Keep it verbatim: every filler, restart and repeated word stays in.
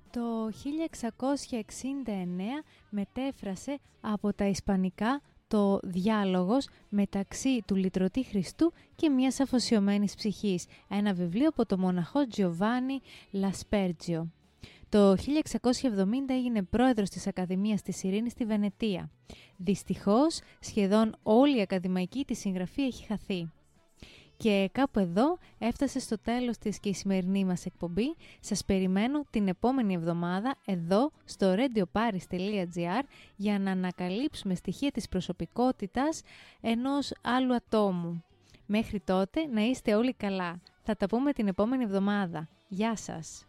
Το χίλια εξακόσια εξήντα εννέα μετέφρασε από τα ισπανικά το «Διάλογος μεταξύ του λυτρωτή Χριστού και μιας αφοσιωμένης ψυχής», ένα βιβλίο από το μοναχό Τζιοβάνι Λασπέρτζιο. Το χίλια εξακόσια εβδομήντα έγινε πρόεδρος της Ακαδημίας της Ειρήνης στη Βενετία. Δυστυχώς, σχεδόν όλη η ακαδημαϊκή της συγγραφή έχει χαθεί. Και κάπου εδώ έφτασε στο τέλος της και η σημερινή μας εκπομπή. Σας περιμένω την επόμενη εβδομάδα εδώ στο radioparis τελεία gr για να ανακαλύψουμε στοιχεία της προσωπικότητας ενός άλλου ατόμου. Μέχρι τότε να είστε όλοι καλά. Θα τα πούμε την επόμενη εβδομάδα. Γεια σας!